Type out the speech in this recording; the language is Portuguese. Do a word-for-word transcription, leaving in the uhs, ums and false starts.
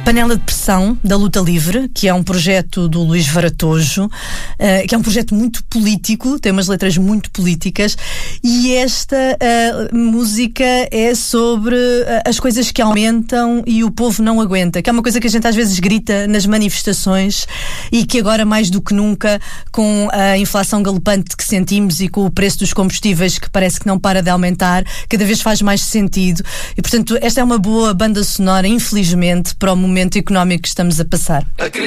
Panela de Pressão, da Luta Livre, que é um projeto do Luís Varatojo, uh, que é um projeto muito político, tem umas letras muito políticas, e esta uh, música é sobre uh, as coisas que aumentam e o povo não aguenta, que é uma coisa que a gente às vezes grita nas manifestações e que agora mais do que nunca, com a inflação galopante que sentimos e com o preço dos combustíveis que parece que não para de aumentar, cada vez faz mais sentido. E portanto esta é uma boa banda sonora, infelizmente, para o momento económico que estamos a passar.